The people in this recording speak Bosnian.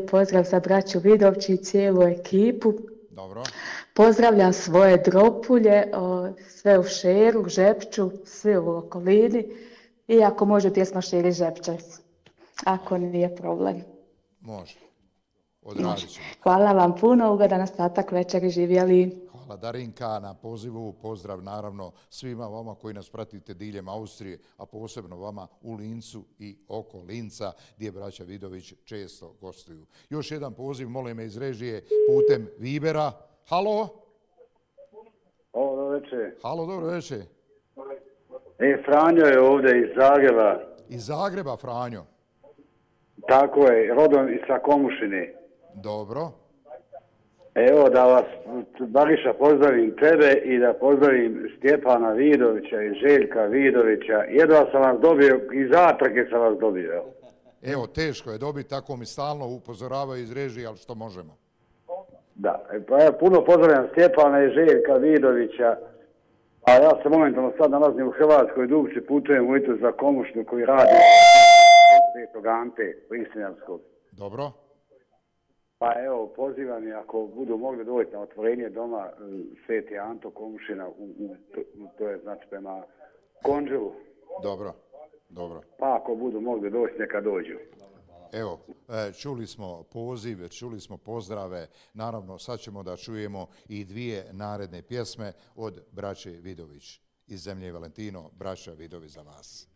lijep pozdrav za braću Vidovći i cijelu ekipu. Dobro. Pozdravljam svoje dropulje, sve u Šeru, Žepču, svi u okolini. I ako može pjesma Šeri Žepče, ako nije problem. Može. Odradit ćemo. Hvala vam puno, ugodan ostatak večeri, živjeli. Hvala Darinka na pozivu, pozdrav naravno svima vama koji nas pratite diljem Austrije, a posebno vama u Lincu i oko Linca, gdje braća Vidović često gostuju. Još jedan poziv, molim me iz režije, putem Vibera. Halo? Dobro večer. Halo, dobro večer. Franjo je ovdje iz Zagreba. Iz Zagreba, Franjo? Tako je, rodom iz Komušine. Dobro. Evo da vas, Bariša, pozdravim tebe i da pozdravim Stjepana Vidovića i Željka Vidovića. Jedva sam vas dobio, iz Zatrke sam vas dobio. Evo, teško je dobiti, tako mi stalno upozoravaju iz režije, ali što možemo? Da, pa ja puno pozdravljam Stjepana i Željka Vidovića, a ja se momentalno sad nalazim u Hrvatskoj, Dugči, putujem u Itu za Komušnu koji radi Svetog Ante, Istinjanskog. Dobro. Pa evo, pozivam je ako budu mogli doći na otvorenje doma Sveti Anto Komušina, to je znači prema Konđelu. Dobro, dobro. Pa ako budu mogli doći, neka dođu. Evo, čuli smo poziv, čuli smo pozdrave. Naravno, sad ćemo da čujemo i dvije naredne pjesme od braće Vidović. Iz zemlje Valentino, braća Vidović za vas.